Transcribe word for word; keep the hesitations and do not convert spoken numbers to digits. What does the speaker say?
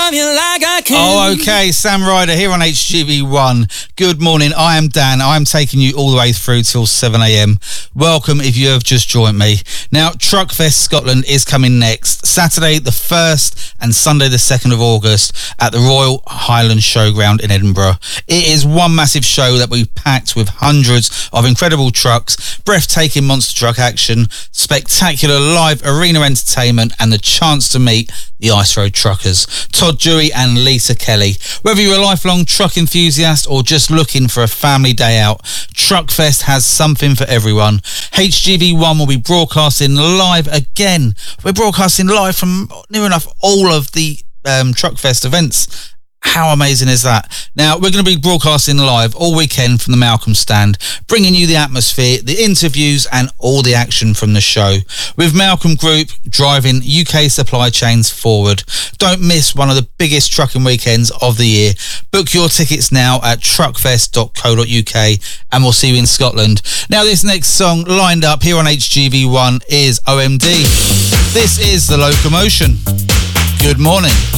love you like I can. Oh, okay, Sam Ryder here on H G V one. Good morning, I am Dan. I'm taking you all the way through till seven a.m. Welcome if you have just joined me. Now, Truckfest Scotland is coming next, Saturday the first and Sunday the second of August at the Royal Highland Showground in Edinburgh. It is one massive show that we've packed with hundreds of incredible trucks, breathtaking monster truck action, spectacular live arena entertainment, and the chance to meet the Ice Road Truckers, Todd Dewey and Lisa Kelly. Whether you're a lifelong truck enthusiast or just looking for a family day out, Truckfest has something for everyone. H G V one will be broadcasting live again. We're broadcasting live from near enough all of the um, Truckfest events. How amazing is that? Now, we're going to be broadcasting live all weekend from the Malcolm stand, bringing you the atmosphere, the interviews, and all the action from the show, with Malcolm Group driving U K supply chains forward. Don't miss one of the biggest trucking weekends of the year. Book your tickets now at truckfest dot co dot uk, and we'll see you in Scotland. Now, this next song lined up here on H G V one is O M D. This is The Locomotion. Good morning.